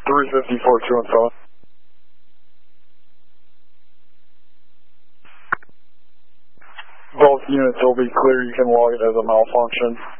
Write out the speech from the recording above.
354 to and from. Both units will be clear. You can log it as a malfunction.